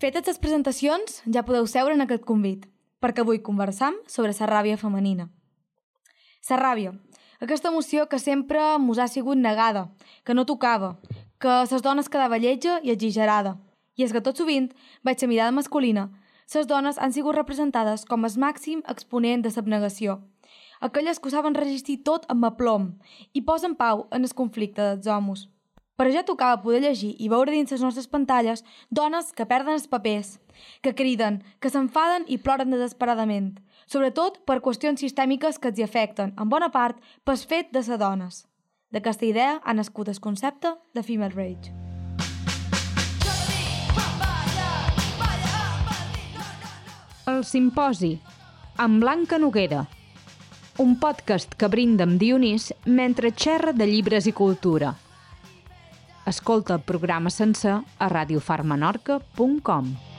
Fetes les presentacions, ja podeu seure en aquest convit, perquè avui conversam sobre la ràbia femenina. La ràbia, aquesta emoció que sempre mos ha sigut negada, que no tocava, que les dones quedava lletja i exagerada. I és que tot sovint, veig la mirada masculina, les dones han sigut representades com el màxim exponent de l'abnegació, aquelles que ho saben resistir tot amb aplom i posen pau en el conflicte dels homes. Però ja tocava poder llegir i veure dins les nostres pantalles dones que perden els papers, que criden, que s'enfaden i ploren desesperadament, sobretot per qüestions sistèmiques que els hi afecten, en bona part, pel fet de ser dones. D'aquesta idea ha nascut el concepte de Female Rage. El Simposi, amb Blanca Noguera, un podcast que brinda amb Dionís mentre xerra de llibres i cultura. Escolta el programa sencer a radiofarmenorca.com.